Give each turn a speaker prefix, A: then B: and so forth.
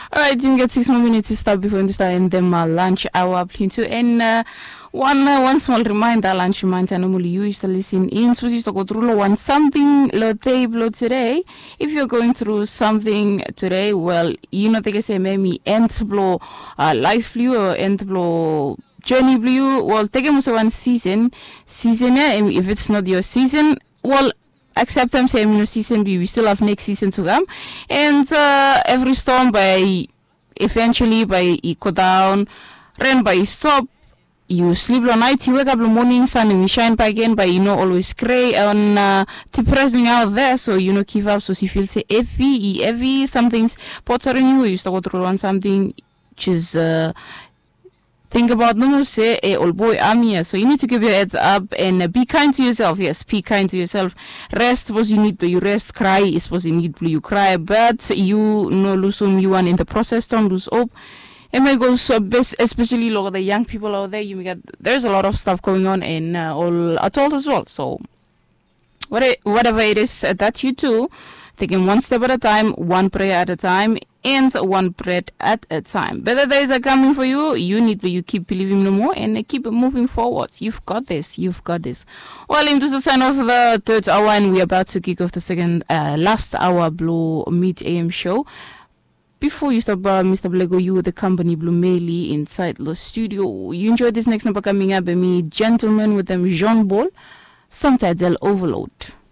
A: All right, you get 6 more minutes to start before you start in them lunch hour. And one small reminder, lunch month, I normally you used to listen in. So you to go through one something lo table today. If you're going through something today, well, you know, they say maybe end blow life blue or end blow journey blue. Well, take them one season. If it's not your season, well, accept them saying no season we still have next season to come. And every storm eventually go down, rain by stop. You sleep all night, you wake up in the morning, sun and you shine back again, but always gray and depressing out there, so give up. So if you feel say heavy, something's bothering you, you start to run something which is think about no say old boy I'm here. So you need to give your heads up and be kind to yourself. Yes, be kind to yourself. Rest suppose you need, but you rest. Cry is suppose you need, but you cry. But you no lose you want in the process, don't lose hope. And my goals, especially look at the young people out there. There's a lot of stuff going on in all adults as well. So whatever it is that you do, taking one step at a time, one prayer at a time, and one bread at a time. Better days are coming for you. You keep believing no more and keep moving forward. You've got this. Well, this is the sign of the third hour, and we're about to kick off the second last hour Blue Mid AM show. Before you stop, Mr. Blego, you the company Blue Meili inside the studio. You enjoy this next number coming up, me gentleman with them Jean Ball, sometimes they'll overload.